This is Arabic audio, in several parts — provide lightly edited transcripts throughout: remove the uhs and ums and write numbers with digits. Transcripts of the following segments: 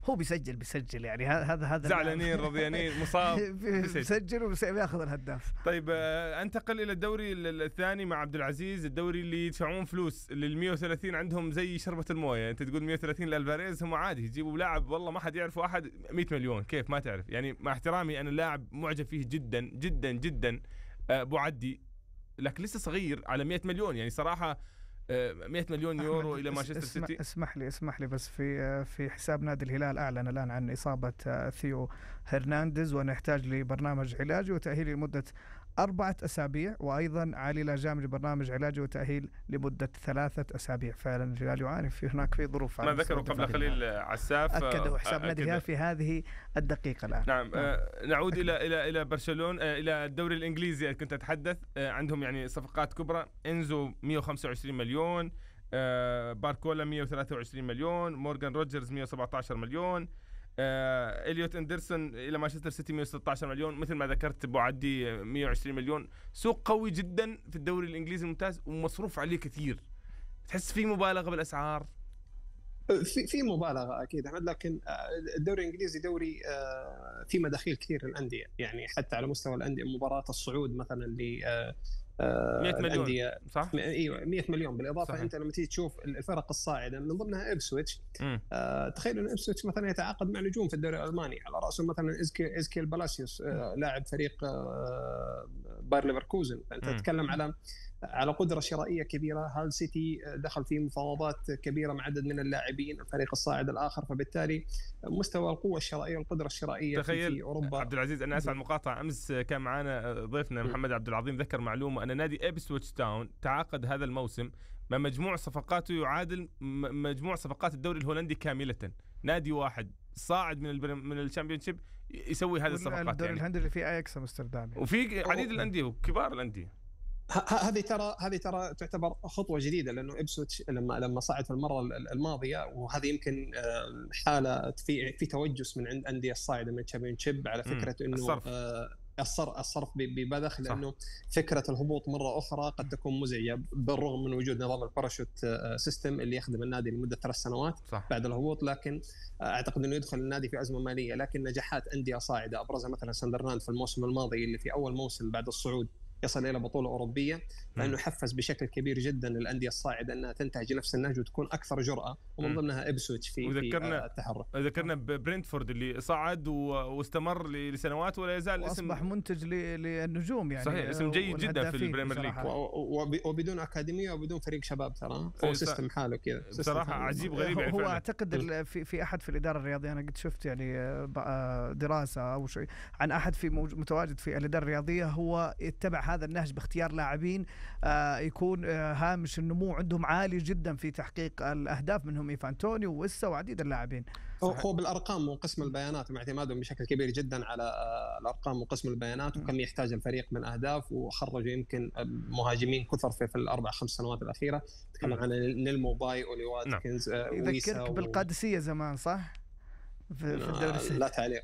هو بيسجل يعني هذا زعلانين رضيانين مصاب بيسجل وبياخذ الهداف. طيب انتقل الى الدوري الثاني مع عبد العزيز، الدوري اللي يدفعون فلوس لل 130 عندهم زي شربة المويه. انت تقول 130 لالفاريز، هم عادي يجيبوا لاعب والله ما حد يعرفه احد 100 مليون، كيف ما تعرف يعني. مع احترامي انا اللاعب معجب فيه جدا جدا جدا بوعدي، لكن لسه صغير على 100 مليون يعني صراحه. 100 مليون يورو الى مانشستر سيتي. اسمح لي بس في حساب نادي الهلال اعلن الان عن اصابه ثيو هرنانديز، وانه يحتاج لبرنامج علاجي وتاهيلي لمده 4 أسابيع، وايضا علي لاجام لبرنامج علاجي وتاهيل لمده 3 أسابيع. فعلا الهلال يعاني هناك في ظروف ما ذكروا قبل خليل عساف، اكدوا حساب نادي الهلال في هذه الدقيقه الان. نعم. نعود الى برشلونه، الى الدوري الانجليزي. كنت اتحدث عندهم يعني صفقات كبرى. انزو 125 مليون، باركولا 123 مليون، مورغان روجرز 117 مليون، إليوت اندرسون الى مانشستر سيتي 116 مليون. مثل ما ذكرت ابو عدي 120 مليون. سوق قوي جدا في الدوري الانجليزي الممتاز ومصروف عليه كثير. تحس في مبالغه بالاسعار؟ في مبالغه اكيد احمد، لكن الدوري الانجليزي دوري في مداخيل كثير للانديه، يعني حتى على مستوى الانديه مباراه الصعود مثلا ل 100 مليون صح؟ ايوه 100 مليون بالاضافه صحيح. انت لما تيجي تشوف الفرق الصاعده من ضمنها إبسويتش. تخيل ان إبسويتش مثلا يتعاقد مع نجوم في الدوري الالماني، على راسهم مثلا إزكيل بالاسيوس لاعب فريق باير ليفركوزن. انت تتكلم على قدرة شرائية كبيرة. هال سيتي دخل في مفاوضات كبيرة مع عدد من اللاعبين، الفريق الصاعد الآخر، فبالتالي مستوى القوة الشرائية والقدرة الشرائية في أوروبا. عبد العزيز أنا أسعد مقاطعة. أمس كان معنا ضيفنا محمد عبد العظيم ذكر معلومة أن نادي إبسويتش تاون تعاقد هذا الموسم ما مجموع صفقاته يعادل مجموع صفقات الدوري الهولندي كاملة. نادي واحد صاعد من الشامبيونشيب يسوي هذه الصفقات. الدوري الهولندي اللي فيه اياكس امستردام وفي عديد الأندية وكبار الأندية. هذه ترى تعتبر خطوه جديده، لانه إبسويتش لما صعد في المره الماضيه، وهذه يمكن حاله في توجس من عند انديه الصاعده من الشامبيونشيب على فكره انه الصرف ببذخ، لانه فكره الهبوط مره اخرى قد تكون مزعجه بالرغم من وجود نظام الباراشوت سيستم اللي يخدم النادي لمده 3 سنوات صح. بعد الهبوط، لكن اعتقد انه يدخل النادي في ازمه ماليه. لكن نجاحات انديه صاعده ابرزها مثلا ساندرلاند في الموسم الماضي اللي في اول موسم بعد الصعود يصل إلى بطولة أوروبية، لأنه حفز بشكل كبير جدا الأندية الصاعدة أنها تنتهج نفس النهج وتكون أكثر جرأة، ومن ضمنها إبسويتش في التحرك. ذكرنا برينتفورد اللي صعد واستمر لسنوات ولا يزال اسم أصبح منتج للنجوم يعني. صحيح، اسم جيد جدا في البريمير ليج وبدون أكاديمية وبدون فريق شباب ترى، هو سيستم حاله كذا بصراحة عجيب غريب يعني. هو أعتقد في أحد في الإدارة الرياضية، أنا قد شفت يعني دراسة أو شيء عن أحد في متواجد في الإدارة الرياضية، هو يتبع هذا النهج باختيار لاعبين يكون هامش النمو عندهم عالي جدا في تحقيق الأهداف، منهم إيفان توني وإسا وعديد اللاعبين. هو بالأرقام وقسم البيانات واعتمادهم بشكل كبير جدا على الأرقام وقسم البيانات وكم يحتاج الفريق من أهداف، وخرجوا يمكن مهاجمين كثر في ال4-5 سنوات الأخيرة. تكلم عن نيلمو باي، أولي واتكنز، يذكرك بالقادسية زمان صح؟ في الدوري السعودي. لا تعليق.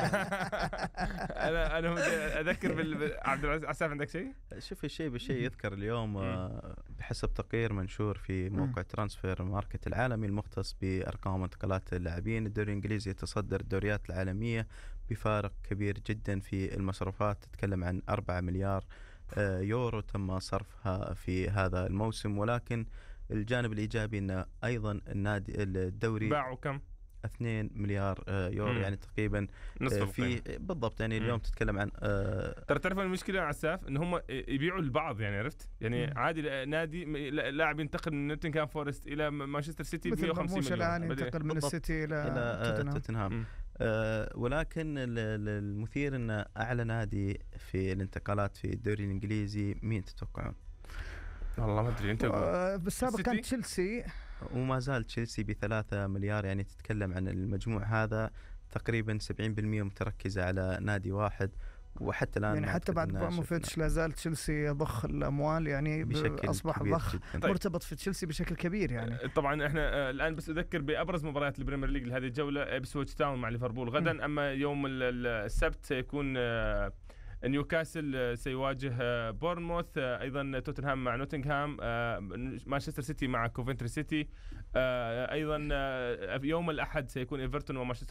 انا اذكر عبد العزيز عساف عندك شيء؟ شوف الشيء بالشيء يذكر اليوم بحسب تقرير منشور في موقع ترانسفير ماركت العالمي المختص بارقام انتقالات اللاعبين، الدوري الانجليزي يتصدر الدوريات العالميه بفارق كبير جدا في المصروفات. تتكلم عن 4 مليار يورو تم صرفها في هذا الموسم، ولكن الجانب الايجابي ان ايضا الدوري باعوا كم؟ 2 مليار يورو يعني تقريبا في بالضبط. يعني اليوم تتكلم عن ترى تعرف المشكله عساف ان هم يبيعوا البعض يعني، عرفت يعني عادي نادي لاعب ينتقل من نوتنغهام فورست الى مانشستر سيتي ب 150 مليون الان ينتقل من السيتي الى توتنهام. ولكن المثير ان اعلى نادي في الانتقالات في الدوري الانجليزي مين تتوقعون؟ والله ما ادري. انت بالسابق كان تشيلسي، وما زال تشيلسي ب3 مليار. يعني تتكلم عن المجموع هذا تقريبا 70% متركزة على نادي واحد، وحتى الآن يعني حتى بعد براموفيتش لا زال تشيلسي يضخ الأموال يعني أصبح ضخ مرتبط في تشيلسي بشكل كبير يعني. طبعا احنا الآن بس أذكر بأبرز مباريات البريمير ليج لهذه الجولة: إبسويتش تاون مع ليفربول غدا، أما يوم السبت سيكون نيوكاسل سيواجه بورنموث، أيضا توتنهام مع نوتنغهام، مانشستر سيتي مع كوفنتري سيتي، ايضا يوم الاحد سيكون ايفرتون ومانشستر